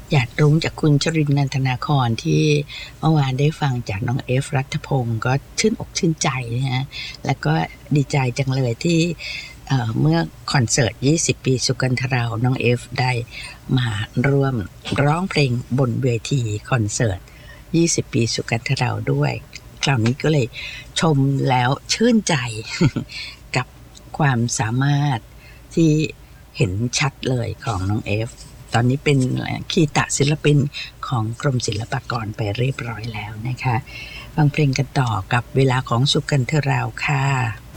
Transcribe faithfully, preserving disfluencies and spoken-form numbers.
อยากรุ้งจากคุณชรินทร์นันทนาครที่เมื่อวานได้ฟังจากน้องเอฟรัฐพงศ์ก็ชื่นอกชื่นใจนะฮะแล้วก็ดีใจจังเลยที่เอ่อเมื่อคอนเสิร์ตยี่สิบปีสุกันทราน้องเอฟได้มาร่วมร้องเพลงบนเวทีคอนเสิร์ตยี่สิบปีสุกันทราด้วยคราวนี้ก็เลยชมแล้วชื่นใจ กับความสามารถที่เห็นชัดเลยของน้องเอฟตอนนี้เป็นคีตะศิลปินของกรมศิลปากรไปเรียบร้อยแล้วนะคะฟังเพลงกันต่อกับเวลาของสุกันทราค่ะ